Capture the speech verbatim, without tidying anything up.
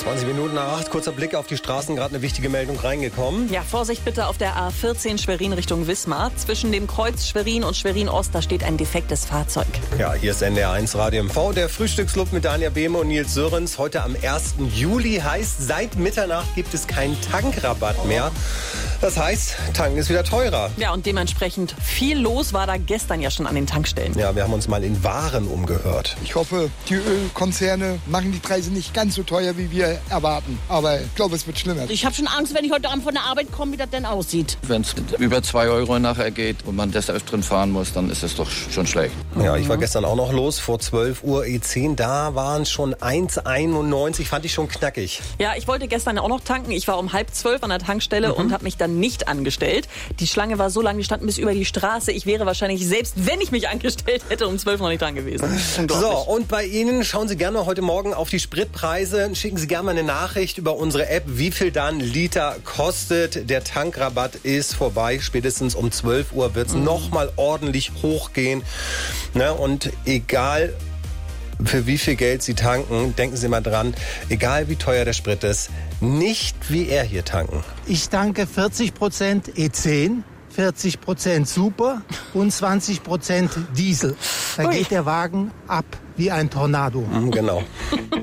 zwanzig Minuten nach acht, kurzer Blick auf die Straßen, gerade eine wichtige Meldung reingekommen. Ja, Vorsicht bitte auf der A vierzehn Schwerin Richtung Wismar. Zwischen dem Kreuz Schwerin und Schwerin-Ost, da steht ein defektes Fahrzeug. Ja, hier ist N D R eins Radio M V, der Frühstücksclub mit Dania Behme und Nils Sörens. Heute am ersten Juli heißt, seit Mitternacht gibt es keinen Tankrabatt mehr. Das heißt, tanken ist wieder teurer. Ja, und dementsprechend viel los war da gestern ja schon an den Tankstellen. Ja, wir haben uns mal in Waren umgehört. Ich hoffe, die Ölkonzerne machen die Preise nicht ganz so teuer, wie wir erwarten. Aber ich glaube, es wird schlimmer. Ich habe schon Angst, wenn ich heute Abend von der Arbeit komme, wie das denn aussieht. Wenn es über zwei Euro nachher geht und man des Öfteren fahren muss, dann ist es doch schon schlecht. Ja, ich war gestern auch noch los, vor zwölf Uhr E zehn. Da waren es schon eins einundneunzig, fand ich schon knackig. Ja, ich wollte gestern auch noch tanken. Ich war um halb zwölf an der Tankstelle mhm. und habe mich dann nicht angestellt. Die Schlange war so lang, die standen bis über die Straße. Ich wäre wahrscheinlich, selbst wenn ich mich angestellt hätte, um zwölf noch nicht dran gewesen. So, und bei Ihnen schauen Sie gerne heute Morgen auf die Spritpreise. Schicken Sie gerne mal eine Nachricht über unsere App, wie viel dann Liter kostet. Der Tankrabatt ist vorbei. Spätestens um zwölf Uhr wird es mhm. nochmal ordentlich hochgehen. Ne? Und egal für wie viel Geld Sie tanken, denken Sie mal dran, egal wie teuer der Sprit ist, nicht wie er hier tanken. Ich tanke vierzig Prozent E zehn, vierzig Prozent Super und zwanzig Prozent Diesel. Da Ui. geht der Wagen ab wie ein Tornado. Genau.